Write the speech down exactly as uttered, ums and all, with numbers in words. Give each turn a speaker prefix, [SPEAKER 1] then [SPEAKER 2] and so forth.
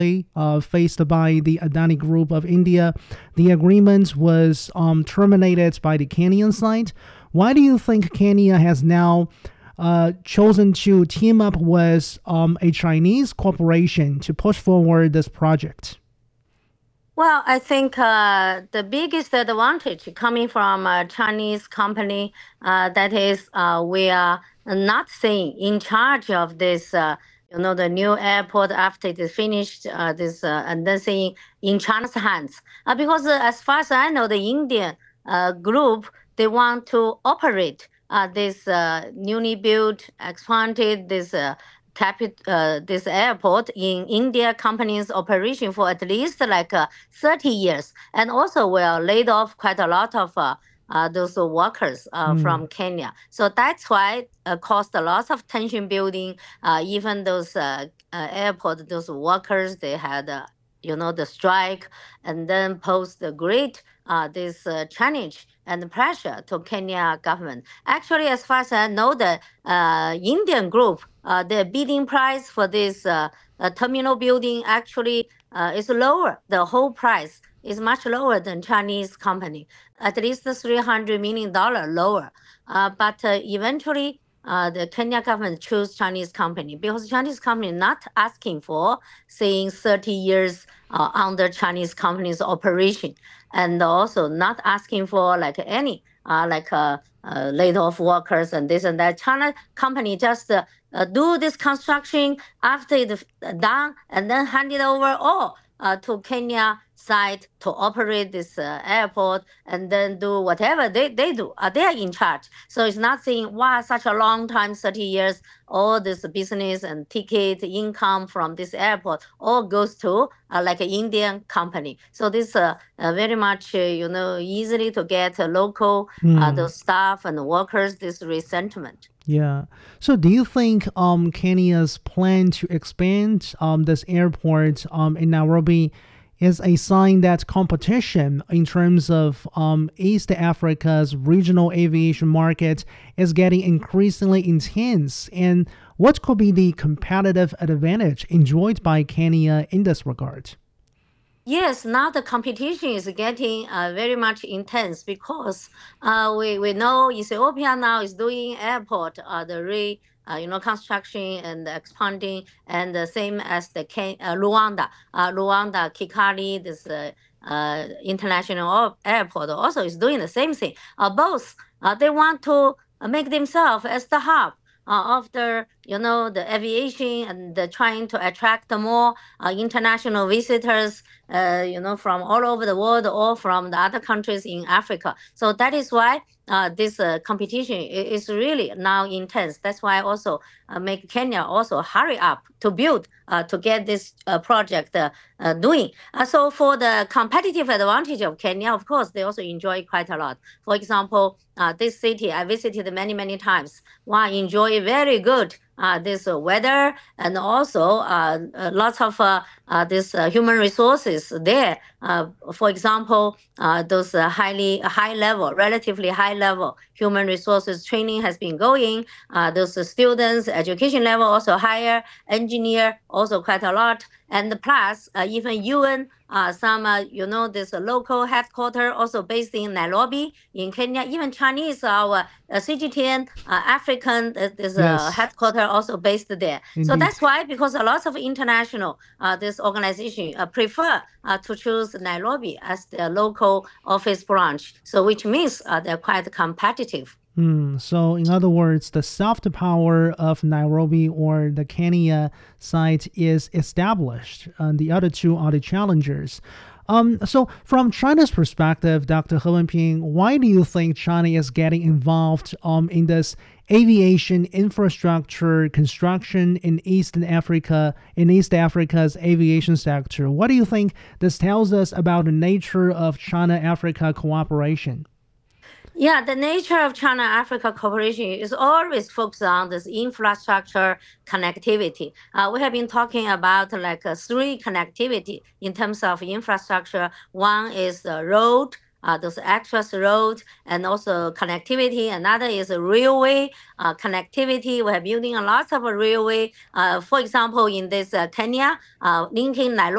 [SPEAKER 1] uh, faced by the Adani Group of India. The agreement was um, terminated by the Kenyan side. Why do you think Kenya has now uh, chosen to team up with um, a Chinese corporation to push forward this project?
[SPEAKER 2] Well, I think uh, the biggest advantage coming from a Chinese company, uh, that is, uh, we are not saying in charge of this, uh, you know, the new airport after it is finished, uh, this, uh, and then saying in China's hands. Uh, because uh, as far as I know, the Indian uh, group, they want to operate uh, this uh, newly built, expanded, this uh, Capit, uh, this airport in India company's operation for at least like uh, thirty years. And also we are laid off quite a lot of uh, uh, those workers uh,
[SPEAKER 1] Mm.
[SPEAKER 2] from Kenya. So that's why uh, caused a lot of tension building. Uh, even those uh, uh, airport, those workers, they had, uh, you know, the strike and then posed a great uh, this uh, challenge and pressure to Kenya government. Actually, as far as I know, the uh, Indian group, uh, the bidding price for this uh, uh, terminal building actually uh, is lower. The whole price is much lower than Chinese company, at least three hundred million dollars lower. Uh, but uh, eventually, uh, the Kenya government chose Chinese company because Chinese company not asking for saying thirty years uh, under Chinese company's operation, and also not asking for like any uh, like uh, uh, laid off workers and this and that. China company just uh, uh, do this construction after it's done and then hand it over all uh, to Kenya side to operate this uh, airport and then do whatever they, they do. Uh, they are in charge. So it's not saying, wow, such a long time, thirty years, all this business and ticket income from this airport all goes to uh, like an Indian company. So this uh, uh, very much, uh, you know, easily to get uh, local, uh,
[SPEAKER 1] Mm.
[SPEAKER 2] the staff and the workers, this resentment.
[SPEAKER 1] Yeah. So do you think um, Kenya's plan to expand um, this airport um, in Nairobi is a sign that competition in terms of um, East Africa's regional aviation market is getting increasingly intense? And what could be the competitive advantage enjoyed by Kenya in this regard?
[SPEAKER 2] Yes, now the competition is getting uh, very much intense because uh, we, we know Ethiopia now is doing airport, uh, the re, uh, you know, construction and expanding, and the same as the Ken, uh, Rwanda, uh, Rwanda, Kigali, this uh, uh, international airport also is doing the same thing. Uh, both, uh, they want to uh, make themselves as the hub uh, of the, you know, the aviation and the trying to attract more uh, international visitors, uh, you know, from all over the world or from the other countries in Africa. So that is why uh, this uh, competition is really now intense. That's why also uh, make Kenya also hurry up to build uh, to get this uh, project uh, uh, doing. Uh, so for the competitive advantage of Kenya, of course, they also enjoy quite a lot. For example, uh, this city I visited many, many times. One enjoy very good uh, this uh, weather and also uh, uh, lots of uh, uh, this uh, human resources there. Uh, for example, uh, those uh, highly high level, relatively high level human resources training has been going. Uh, those uh, students education level also higher, engineer also quite a lot, and plus uh, even U N. Uh, some, uh, you know, this uh, local headquarters also based in Nairobi in Kenya. Even Chinese, our uh, C G T N, uh, African, uh, this uh,
[SPEAKER 1] Yes,
[SPEAKER 2] headquarters also based there. So
[SPEAKER 1] indeed.
[SPEAKER 2] that's why, because a lot of international uh, this organization uh, prefer uh, to choose Nairobi as their local office branch. So which means uh, they're quite competitive.
[SPEAKER 1] Hmm. So, in other words, the soft power of Nairobi or the Kenya site is established, and the other two are the challengers. Um, so, from China's perspective, Doctor He Wenping, why do you think China is getting involved um, in this aviation infrastructure construction in Eastern Africa, in East Africa's aviation sector? What do you think this tells us about the nature of China-Africa cooperation?
[SPEAKER 2] Yeah, the nature of China-Africa cooperation is always focused on this infrastructure connectivity. Uh, we have been talking about like uh, three connectivity in terms of infrastructure. One is the road, uh, those access roads, and also connectivity. Another is a railway uh, connectivity. We are building a lot of railway. Uh, for example, in this uh, Kenya, uh, linking Nairobi